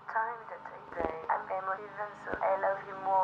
time that I say I'm emotive and so I love him more